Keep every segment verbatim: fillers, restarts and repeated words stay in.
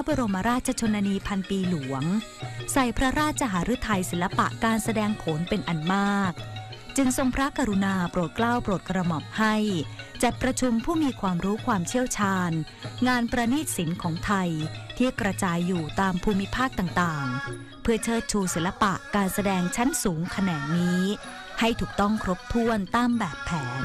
รมราชชนนีพันปีหลวงใส่พระราชหฤทัยศิลปะการแสดงโขนเป็นอันมากจึงทรงพระกรุณาโปรดเกล้าโปรดกระหม่อมให้จัดประชุมผู้มีความรู้ความเชี่ยวชาญงานประณีตศิลป์ของไทยที่กระจายอยู่ตามภูมิภาคต่างๆเพื่อเชิดชูศิลปะการแสดงชั้นสูงแขนงนี้ให้ถูกต้องครบถ้วนตามแบบแผน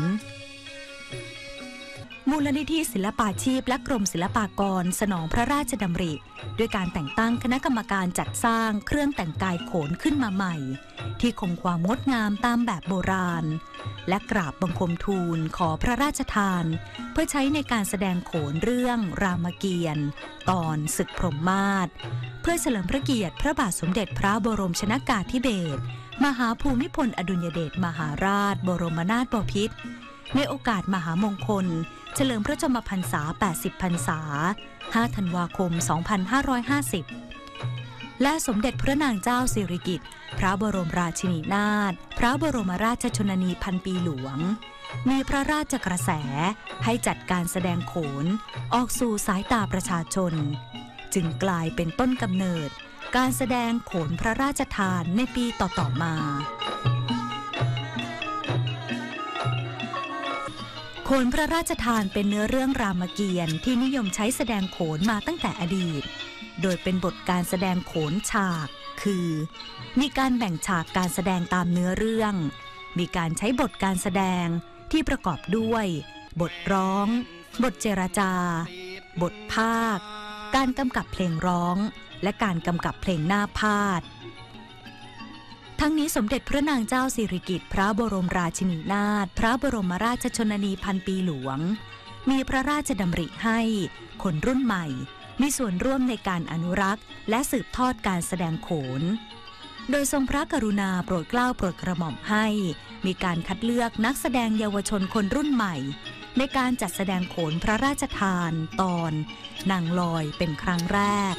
มูลนิธิศิลปาชีพและกรมศิลปากรสนองพระราชดำริด้วยการแต่งตั้งคณะกรรมการจัดสร้างเครื่องแต่งกายโขนขึ้นมาใหม่ที่คงความงดงามตามแบบโบราณและกราบบังคมทูลขอพระราชทานเพื่อใช้ในการแสดงโขนเรื่องรามเกียรติ์ตอนศึกพรหมมาศเพื่อเฉลิมพระเกียรติพระบาทสมเด็จพระบรมชนกาธิเบศรมหาภูมิพลอดุลยเดชมหาราชบรมนาถบพิตรในโอกาสมหามงคลเฉลิมพระชนมพรรษาแปดสิบพรรษาห้าธันวาคมสองพันห้าร้อยห้าสิบและสมเด็จพระนางเจ้าสิริกิติ์พระบรมราชินีนาถพระบรมราชชนนีพันปีหลวงมีพระราชกระแสให้จัดการแสดงโขนออกสู่สายตาประชาชนจึงกลายเป็นต้นกำเนิดการแสดงโขนพระราชทานในปีต่อๆมาโขนพระราชทานเป็นเนื้อเรื่องรามเกียรติ์ที่นิยมใช้แสดงโขนมาตั้งแต่อดีตโดยเป็นบทการแสดงโขนฉากคือมีการแบ่งฉากการแสดงตามเนื้อเรื่องมีการใช้บทการแสดงที่ประกอบด้วยบทร้องบทเจรจาบทภาคการกำกับเพลงร้องและการกำกับเพลงหน้าพาทย์ทั้งนี้สมเด็จพระนางเจ้าสิริกิติ์พระบรมราชินีนาถพระบรมราชชนนีพันปีหลวงมีพระราชดำริให้คนรุ่นใหม่มีส่วนร่วมในการอนุรักษ์และสืบทอดการแสดงโขนโดยทรงพระกรุณาโปรดเกล้าโปรดกระหม่อมให้มีการคัดเลือกนักแสดงเยาวชนคนรุ่นใหม่ในการจัดแสดงโขนพระราชทานตอนนางลอยเป็นครั้งแรก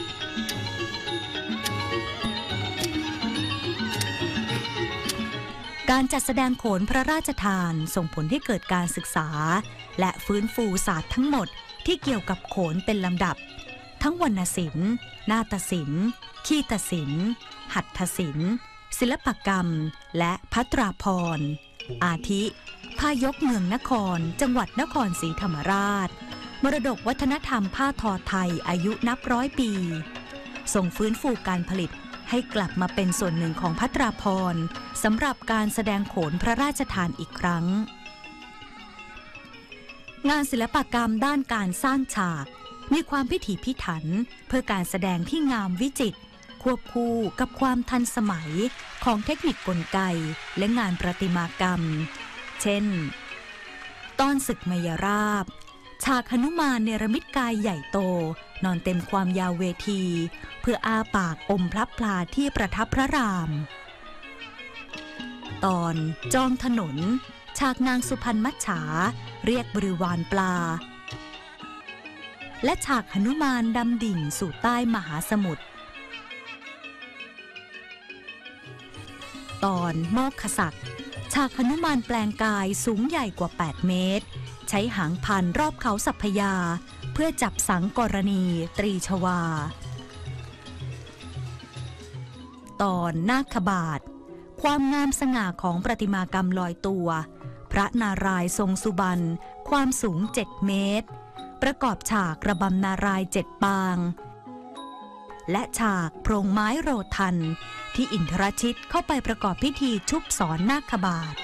การจัดแสดงโขนพระราชทานส่งผลให้เกิดการศึกษาและฟื้นฟูศาสตร์ทั้งหมดที่เกี่ยวกับโขนเป็นลำดับทั้งวรรณศิลป์นาฏศิลป์คีตศิลป์หัตถศิลป์ศิลปกรรมและภัตราพรณ์อาทิผ้ายกเมืองนครจังหวัดนครศรีธรรมราชมรดกวัฒนธรรมผ้าทอไทยอายุนับร้อยปีส่งฟื้นฟูการผลิตให้กลับมาเป็นส่วนหนึ่งของภัตราพรณ์สำหรับการแสดงโขนพระราชทานอีกครั้งงานศิลปกรรมด้านการสร้างฉากมีความพิถีพิถันเพื่อการแสดงที่งามวิจิตรควบคู่กับความทันสมัยของเทคนิคกลไกและงานประติมากรรมเช่นตอนศึกมยราบฉากหนุมานเนรมิตกายใหญ่โตนอนเต็มความยาวเวทีเพื่ออาปากอมพลับพลาที่ประทับพระรามตอนจองถนนฉากนางสุพรรณมัจฉาเรียกบริวารปลาและฉากหนุมานดำดิ่งสู่ใต้มหาสมุทรตอนโมกขศักดิ์ฉากหนุมานแปลงกายสูงใหญ่กว่าแปดเมตรใช้หางพันรอบเขาสัพพยาเพื่อจับสังกรณีตรีชวาตอนนาคบาทความงามสง่าของประติมากรรมลอยตัวพระนารายณ์ทรงสุบรรณความสูงเจ็ดเมตรประกอบฉากระบำนารายณ์เจ็ดปางและฉากโพรงไม้โรทันที่อินทรชิตเข้าไปประกอบพิธีชุบสอนนาคบาท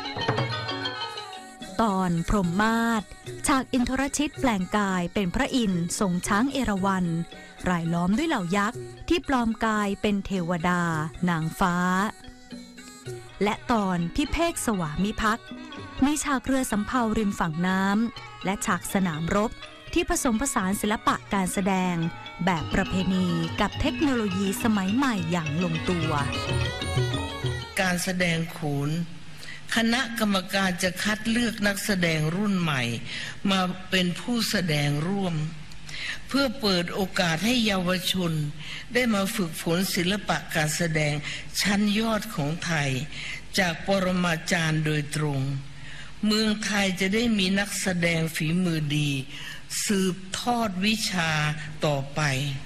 ตอนพรหมมาศฉากอินทรชิตแปลงกายเป็นพระอินทร์ทรงช้างเอราวัณรายล้อมด้วยเหล่ายักษ์ที่ปลอมกายเป็นเทวดานางฟ้าและตอนพิเภกสวามิภักดิ์มีฉากเรือสำเภาริมฝั่งน้ำและฉากสนามรบที่ผสมผสานศิลปะการแสดงแบบประเพณีกับเทคโนโลยีสมัยใหม่อย่างลงตัวการแสดงโขนคณะกรรมการจะคัดเลือกนักแสดงรุ่นใหม่มาเป็นผู้แสดงร่วมเพื่อเปิดโอกาสให้เยาวชนได้มาฝึกฝนศิลปะการแสดงชั้นยอดของไทยจากปรมาจารย์โดยตรงเมืองไทยจะได้มีนักแสดงฝีมือดีสืบทอดวิชาต่อไป